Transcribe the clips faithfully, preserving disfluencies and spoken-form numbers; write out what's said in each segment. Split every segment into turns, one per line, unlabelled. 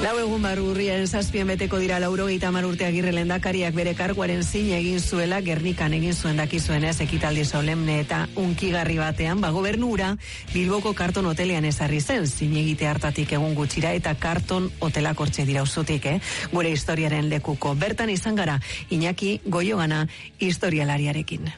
Lau egun barru urriaren zazpien beteko dira laurogeita hamar urte Agirre lehendakariak bere karguaren zin egin zuela Gernikan egin zuen dakizuenez ekitaldi solemne eta unkigarri batean, ba gobernura Bilboko Karton hotelean ezarri zen, zin egite hartatik egun gutxira eta Karton hotelak hortxe dira uzutik, eh? Gure historiaren lekuko. Bertan izan gara, Iñaki Goiogana historialariarekin.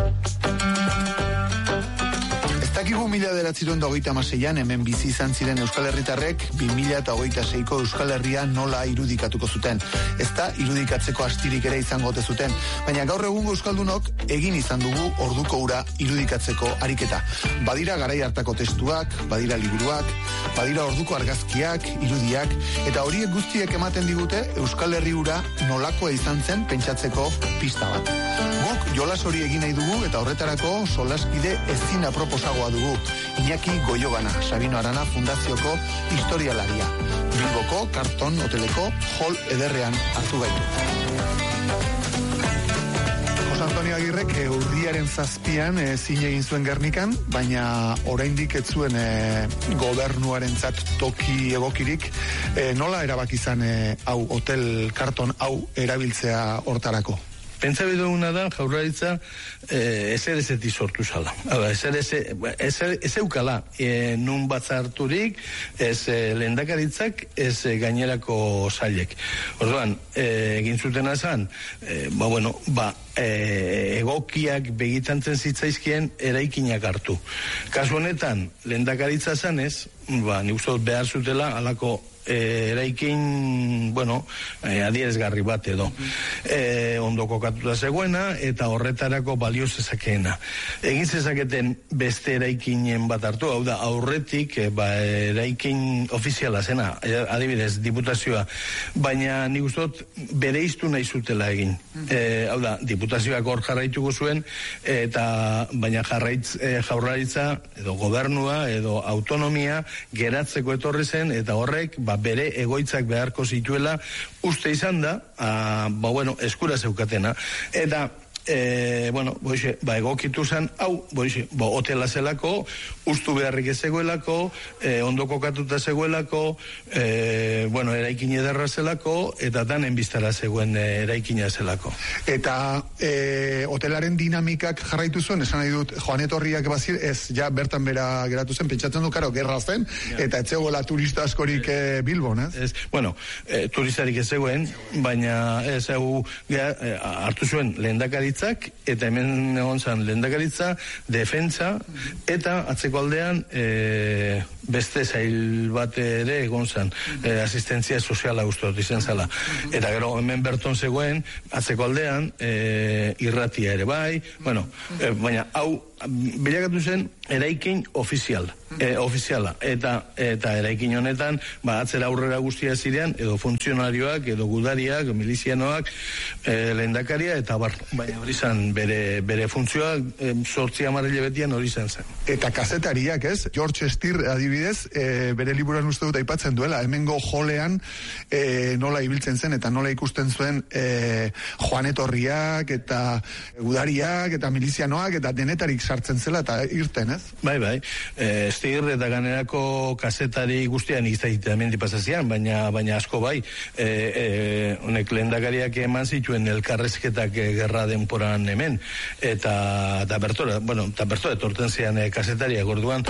Dakigu mila bederatziehun eta hogeita hamaseian hemen bizi izan ziren Euskal Herritarrek bi mila hogeita seiko Euskal Herria nola irudikatuko zuten. Ez da irudikatzeko astirik ere izango ote zuten, baina gaur egungo euskaldunok egin izan dugu orduko ura irudikatzeko ariketa. Badira garai hartako testuak, badira liburuak, badira orduko argazkiak, irudiak, eta horiek guztiek ematen digute Euskal Herri ura nolakoa izan zen pentsatzeko pista bat. Guk jolas hori egin nahi dugu eta horretarako solaskide ezin aproposagoa dugu. Iñaki Goiogana, Sabino Arana Fundazioko historialaria. Bilboko Karton hoteleko hol ederrean hartu gaitu. Jose Antonio Agirrek urriaren zazpian e, zin egin zuen Gernikan, baina oraindik ez zuen e, gobernuarentzat toki egokirik. E, nola erabaki izan e, hau hotel Karton hau erabiltzea hortarako?
Pentsabe duguna da, jaurlaritza eh, ezer ezeti sortu zala. Ezer ez eukala, e, nun batzarturik, ez e, lehendakaritzak, ez e, gainerako sailek. Orduan, e, egin zutena zan, e, ba, bueno, ba, e, egokiak begitantzen zitzaizkien eraikinak hartu. Kasu honetan, lehendakaritza zanez, ba, nik uste dut behar zutela, alako eraikin, bueno, eh, adierazgarri bat edo. Eh, ondo kokatuta zegoena eta horretarako balio zezakeena. Egin zezaketen beste eraikinen bat hartu, hau da, aurretik eh, ba, eraikin ofiziala zena, adibidez, diputazioa, baina nik uste dut bere iztu nahi zutela egin. Eh, hau da, diputazioak hor jarraituko zuen, eta baina jarraitz, eh, jaurlaritza edo gobernua edo autonomia geratzeko etorri zen, eta horrek ba, bere egoitzak beharko zituela uste izan da, a, ba, bueno, eskura zeukatena. Eta, e, bueno, boixe, ba, egokitu zen, hau, boixe, ba, hotela zelako, ustu beharrik ez zegoelako, e, ondo kokatuta zegoelako, e, bueno, eraikin ederra zelako, eta danen biztara zegoen e, eraikina zelako.
Eta e, hotelaren dinamikak jarraitu zuen, esan nahi dut, Joan Etorriak bazir, ez, ja, bertan bera geratu zen, pentsatzen du, karo, gerra zen, ja. Eta ez zegoela turista askorik e, Bilbon, ez? Ez,
bueno, e, turistarik ez zegoen, baina ez hau e, hartu zuen lehendakaritzak, eta hemen egon zen lehendakaritza, defentsa, eta atzeko aldean e, beste zail bat ere egon zen, e, asistentzia soziala guztot izan zala. Eta gero hemen berton zegoen, atzeko aldean e, irratia ere bai, bueno, e, baina hau bilakatu zen eraikin ofizial, e, ofiziala, eta eta eraikin honetan, ba, atzera aurrera guztia zirean, edo funtzionarioak, edo gudariak, milizianoak, e, lehendakaria, eta bar, baina hori zen, bere, bere funtzioak, e, sortzi amarrile betian hori zen zen.
Eta kazetariak, ez? George Stier, adibidez, e, bere liburuan uste dut aipatzen duela, hemengo jolean e, nola ibiltzen zen, eta nola ikusten zuen e, Joan Etorriak, eta gudariak, eta milizianoak, eta denetarik sartzen zela, eta irten, ez?
Bai, bai. E, Stier eta ganerako kazetari guztian izaitea hemen dipazazian, baina, baina asko bai. E, e, honek lehendakariak eman zituen elkarrezketak e, gerra denporan hemen, eta, eta bertora, bueno, eta bertora etorten zian e, kazetariak orduan.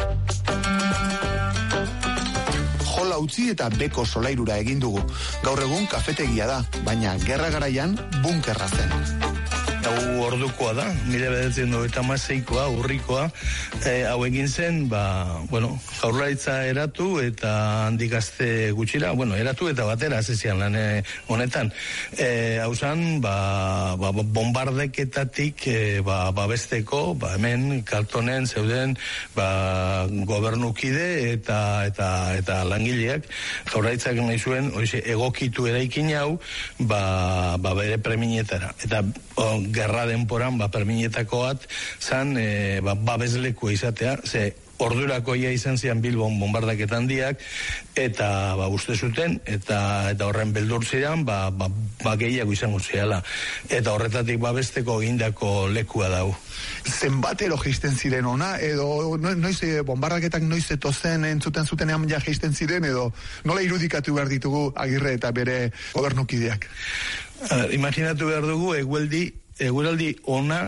Jola utzi eta beko solairura egin dugu. Gaur egun kafetegia da, baina gerra garaian bunkerra zen.
Hau ordukoa da, mila bedertzen dugu eta maseikoa, urrikoa, e, hau egin zen, ba, bueno, jaurlaritza eratu eta handik gazte gutxira, bueno, eratu eta batera azezian lan e, honetan. E, hau zan, ba, ba, bombardeketatik e, ba, babesteko, ba, hemen Kartonen zeuden ba, gobernukide eta, eta, eta langileak, jaurlaritzak nahi zuen, oize, egokitu eraikin hau, ba, ba bere preminetara. Eta o, gerra denporan, ba, perminetako bat, zan, e, ba, babesleku izatea, ze, ordurako ia izan zian Bilbon bombardaket handiak, eta ba, uste zuten, eta eta horren beldur ziren, ba, ba, ba gehiago izango ziala. Eta horretatik babesteko egindako lekua dau.
Zenbatero geisten ziren ona, edo noiz bombardaketak noiz etozen entzuten zutenean ja geisten ziren, edo nola irudikatu behar ditugu Agirre eta bere gobernukideak?
Uh, imaginatu behar dugu egueldi eguraldi ona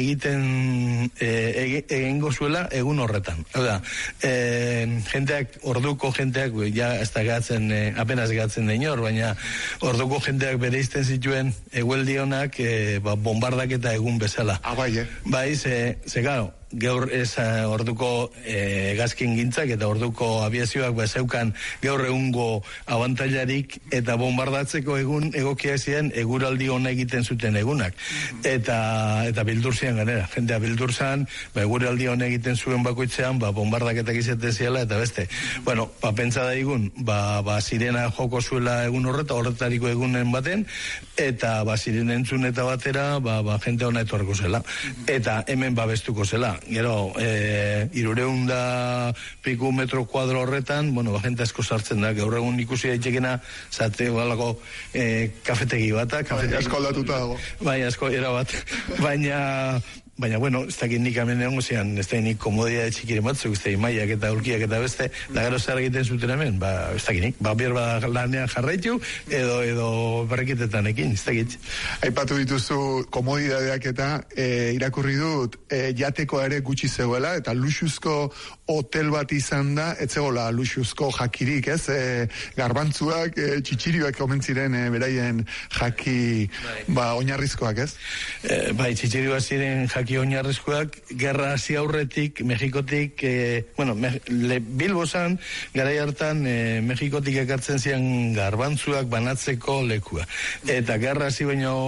egiten e, egingo zuela egun horretan. Hau da, e, jenteak, orduko jenteak, ja ez da gatzen, e, apenas gatzen denor, baina orduko jenteak bere izten zituen egualdi onak e, ba, bombardaketa egun bezala.
Ah, bai, eh?
Bai, ze, ze garo, gaur ez uh, orduko e, gazkin gintzak eta orduko abiazioak bazeukan gaur egungo abantailarik eta bombardatzeko egun egokia ziren eguraldi ona egiten zuten egunak. Eta eta bildur zian ganera. Jendea bildur zan, ba, eguraldi ona egiten zuen bakoitzean, ba, bombardaketak izate ziala eta beste. Bueno, ba, pentsa da egun, ba, ba, sirena joko zuela egun horreta, horretariko egunen baten, eta ba, sirena entzun eta batera, ba, ba, jente ona etorreko zela. Eta hemen babestuko zela. Gero, e, irureun da piku metro kuadro horretan, bueno, ba, jente asko sartzen da, gaur egun ikusi daitekena, zate, balako, e, kafetegi bata, kafetegi.
Bai, asko aldatuta dago.
Bai, asko, era bat. Baina, baina, bueno, ez dakit nik hemen egon zian, ez dakit nik komodia de txikire batzuk, ez dakit maiak eta ulkiak eta beste, da gero zer egiten zuten hemen, ba, ez dakit nik, ba, bierba lanean jarraitu, edo, edo berrekitetan ekin, ez dakit.
Aipatu dituzu komodidadeak eta e, irakurri dut, e, jateko ere gutxi zegoela, eta luxuzko hotel bat izan da, etzegola luxuzko jakirik, ez, e, garbantzuak, e, txitsirioak omentziren e, beraien jaki, ba, oinarrizkoak, ez?
E, bai, txitsirioak ziren jaki oinarrizkoak, gerra hasi aurretik, Mexikotik, e, bueno, me, le, Bilbo zan, garai hartan, e, Mexikotik ekartzen zian garbantzuak banatzeko lekua. Eta gerra hasi baino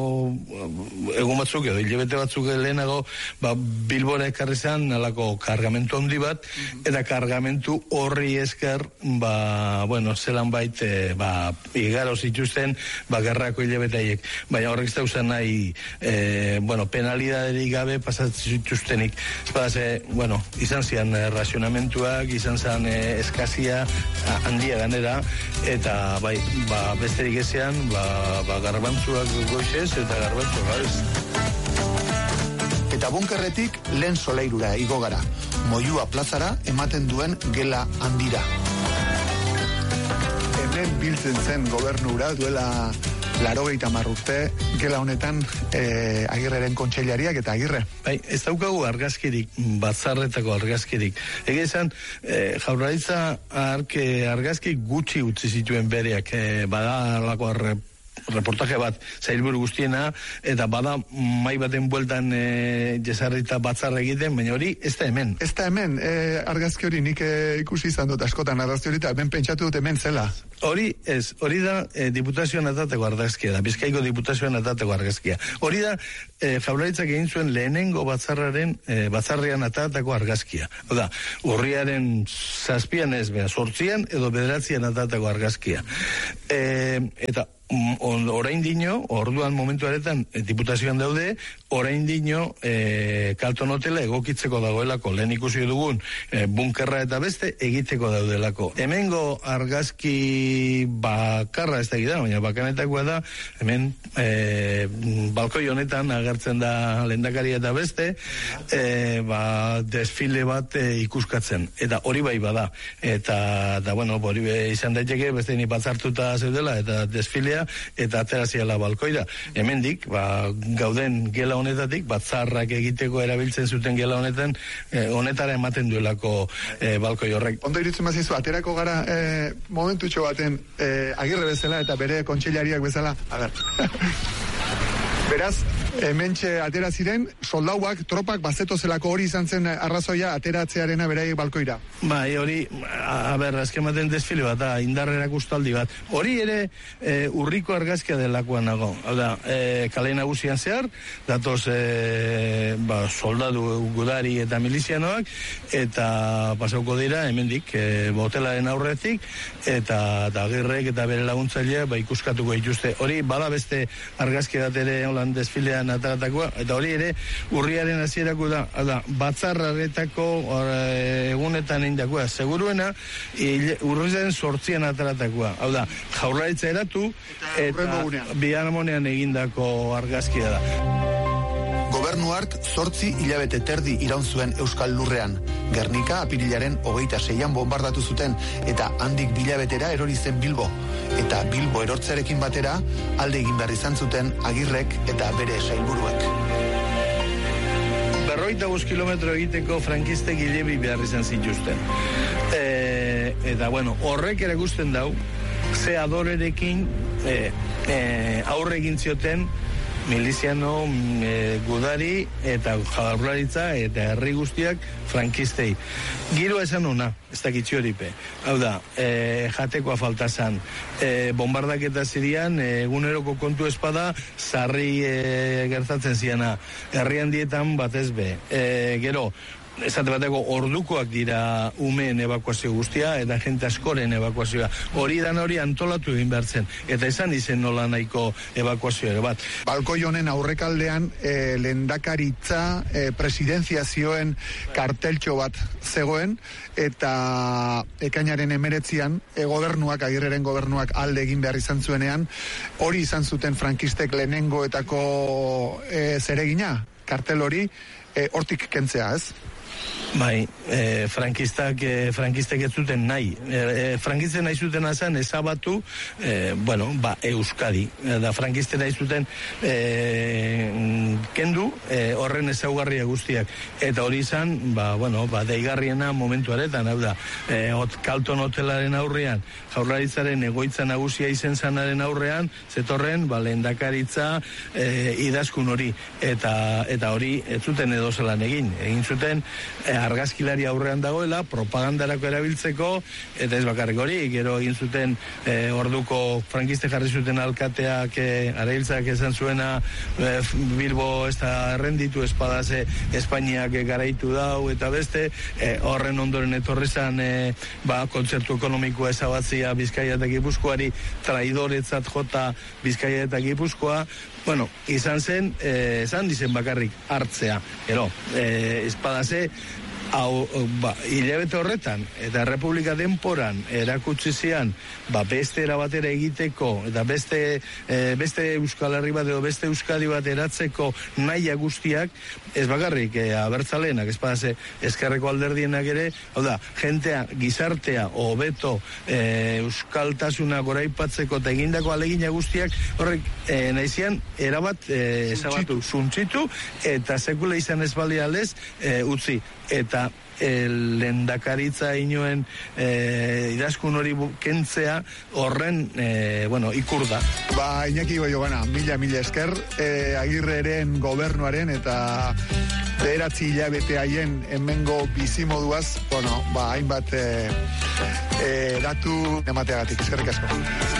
egun batzuk edo, hilabete batzuk lehenago, ba, Bilbora ekarri zan, alako kargamentu handi bat, eta kargamentu horri esker, ba, bueno, zelan bait, e, ba, igaro zituzten, ba, gerrako hilabetaiek. Baina horrek ez dauzan nahi, e, bueno, penalidaderik gabe pasatzen zituztenik. Espada ze, bueno, izan zian eh, razionamentuak, izan zian eh, eskazia handia ganera, eta bai, ba, besterik ezean, ba, ba, garbantzuak goizez, eta garbantzuak gabez.
Eta bunkerretik lehen soleirura igo gara. Moyua plazara ematen duen gela handira. Hemen biltzen zen gobernura duela laurogeita hamar urte, gela honetan e, Agirreren kontseilariak eta Agirre.
Bai, ez daukagu argazkirik, batzarretako argazkirik. Ege esan, e, Jaurlaritza arke argazki gutxi utzi zituen bereak, e, bada lako arre reportaje bat zailburu guztiena, eta bada mai baten bueltan e, jesarrita batzarra egiten, baina hori ez da hemen.
Ez da hemen, e, argazki hori nik e, ikusi izan dut askotan argazki hori, eta hemen pentsatu dut hemen zela.
Hori ez, hori da e, diputazioan atateko argazkia da, Bizkaiko diputazioan atateko argazkia. Hori da, e, Jaurlaritzak egin zuen lehenengo batzarraren, e, batzarrean atateko argazkia. Oda, urriaren zazpian ez, beha, sortzian edo bederatzian atateko argazkia. E, eta orain dino, orduan momentu aretan e, diputazioan daude, orain dino e, Kalton Hotela egokitzeko dagoelako, lehen ikusi dugun e, bunkerra eta beste egiteko daudelako. Hemengo argazki bakarra ez da gida, baina bakanetakoa da, hemen e, balkoi honetan agertzen da lehendakari eta beste, e, ba, desfile bat e, ikuskatzen, eta hori bai bada, eta, eta bueno, hori izan daiteke, beste ni batzartuta zeudela, eta desfilea eta ateraziala balkoira. Hemendik, ba, gauden gela honetatik, batzarrak egiteko erabiltzen zuten gela honetan, eh, honetara ematen duelako eh, balkoi horrek.
Ondo iritzen mazizu, aterako gara eh, momentutxo baten eh, Agirre bezala eta bere kontseilariak bezala. A ber. Beraz, hementxe atera ziren, soldauak, tropak, bazetozelako hori izan zen arrazoia ateratzearena beraiek balkoira.
Bai, hori, a, a ber, azkematen desfile bat, da, indarrerak ustaldi bat. Hori ere e, urriko argazkia delakoan nago. Hau da, e, kale nagusian zehar, datoz e, ba, soldadu gudari eta milizianoak, eta pasauko dira, hemendik, e, botelaren aurretik, eta, eta Agirrek eta bere laguntzailea ba, ikuskatuko dituzte. Hori, bada beste argazki bat ere, holan desfilean ataratakoa, eta hori ere urriaren hasierako da, da batzarraretako egunetan indakoa, seguruena urriaren sortzian ataratakoa, hau da, Jaurlaritza eratu eta biharamonean egindako argazkia da.
Gobernu hark zortzi hilabete terdi iraun zuen Euskal Lurrean. Gernika apirilaren hogeita seian bombardatu zuten eta handik bilabetera erori zen Bilbo. Eta Bilbo erortzearekin batera alde egin behar izan zuten Agirrek eta bere sailburuek.
Berroita bost kilometro egiteko frankistek hilebi behar izan zituzten. E, eta bueno, horrek erakusten dau, ze adorerekin e, e, aurre egin zioten miliziano, e, gudari eta Jaurlaritza eta herri guztiak frankistei. Giroa esan ona, ez dakitzi horipe. Hau da, e, jatekoa falta zan. E, bombardaketa zirian, e, eguneroko kontu espada, sarri e, gertatzen ziana. Herri handietan batez be. E, gero, esate bateko ordukoak dira umeen evakuazio guztia eta jente askoren evakuazioa. Hori dan hori antolatu egin behar zen. Eta esan izen nola nahiko evakuazio ere bat.
Balkoi honen aurrekaldean eh, lehendakaritza eh, presidenziazioen karteltxo bat zegoen eta ekainaren emeretzian e, gobernuak, Agirreren gobernuak alde egin behar izan zuenean, hori izan zuten frankistek lehenengoetako e, zeregina, kartel hori, e, hortik kentzea, ez?
Bai, e, frankistak, e, frankistek ez zuten nahi. E, e, frankisten nahi zuten azan ezabatu, e, bueno, ba, Euskadi. E, da, frankisten nahi zuten e, kendu e, horren ezaugarria guztiak. Eta hori izan, ba, bueno, ba, deigarriena momentu aretan, hau da, e, hot, Kalton hotelaren aurrean, Jaurlaritzaren egoitza nagusia izen zanaren aurrean, zetorren, ba, lehendakaritza e, idazkun hori. Eta, eta hori, ez zuten edo zelan egin. Egin zuten, e, argazkilari aurrean dagoela, propagandarako erabiltzeko, eta ez bakarrik hori, gero egin zuten e, orduko frankiste jarri zuten alkateak, e, arailtzak esan zuena, e, Bilbo ez da errenditu, espadaze Espainiak e, garaitu dau, eta beste, e, horren ondoren etorri zan, e, ba, kontzertu ekonomikoa ezabatzia Bizkaia eta Gipuzkoari, traidoretzat jota Bizkaia eta Gipuzkoa, bueno, izan zen, e, esan dizen bakarrik hartzea, gero, e, espadaze, hau, ba, hilabete horretan, eta Republika denporan erakutsi zian, ba, beste erabatera egiteko, eta beste, e, beste Euskal Herri bat edo beste Euskadi bat eratzeko naia guztiak, ez bakarrik, e, abertzalenak, ez badaze, ezkerreko alderdienak ere, hau da, jentea, gizartea, hobeto, e, euskaltasuna goraipatzeko eta egindako alegina guztiak, horrek, e, nahizian, erabat, e, ezabatu, zuntxitu, eta sekula izan ez balialez, e, utzi, eta lehendakaritza inoen e, idazkun hori kentzea horren, e, bueno, ikur da.
Ba, Iñaki Goiogana, mila, mila esker, e, Agirreren gobernuaren eta bederatzi hilabete haien hemengo bizimoduaz, bueno, ba, hainbat e, e, datu emateagatik, eskerrik asko.